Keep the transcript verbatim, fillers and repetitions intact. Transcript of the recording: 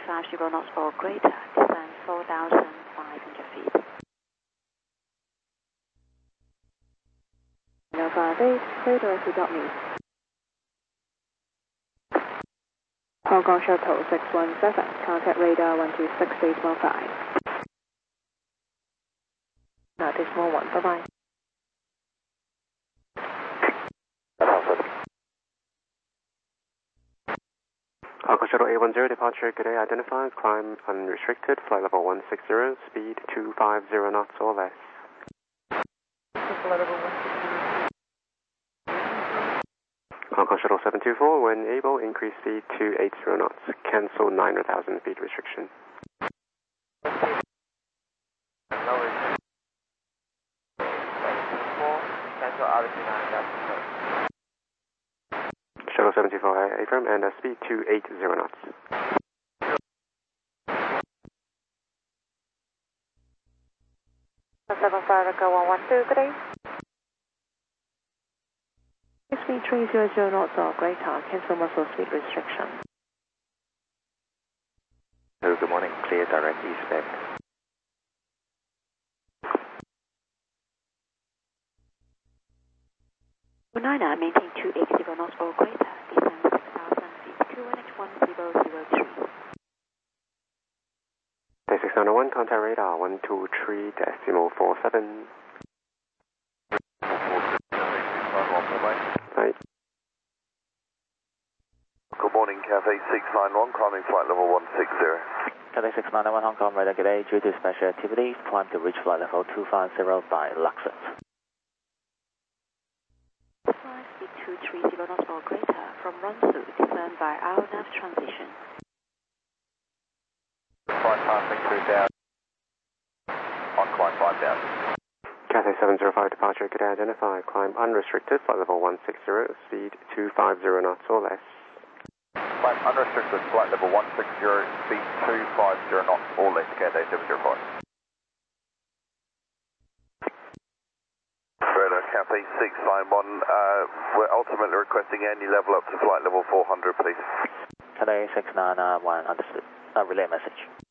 five zero knots or greater, descend four thousand five hundred feet. Nova eight, clear directly dot me. Hong Kong Shuttle six one seven, contact radar one two six eight one five. Now decimal one, bye bye. Hong Kong Shuttle eight one zero, departure good day, identified, climb unrestricted, flight level one six zero, speed two five zero knots or less. Flight level one six zero. Hong Kong Shuttle seven two four, when able, increase speed to eighty knots, cancel nine thousand feet restriction. Shuttle seven two four, affirm, and uh, speed to eighty knots. seven five Echo one one two, good day. Speed three hundred knots or greater, cancel muscle speed restriction. Hello, good morning, clear direct eastbound. nine nine, maintain two eighty knots or greater, descend six thousand feet, Q N H one zero zero three. Day six nine one, contact radar one two three decimal four seven. Right. Good morning, Cathay six nine one, climbing flight level one six zero. Cathay six nine one, Hong Kong, radar good day, due to special activities, climb to reach flight level two five zero by Luxor. Speed two three zero knots or greater, from Runsu, descend by our nav transition. Flight passing through down. On climb five thousand. Cathay seven zero five, departure good day, identified, climb unrestricted, flight level one six zero, speed two five zero knots or less. Climb unrestricted, flight level one six zero, speed two five zero knots or less, Cathay seven zero five. Radar Cathay six nine one, uh, we're ultimately requesting any level up to flight level four hundred, please. Cathay six nine one, understood. Uh, relay message.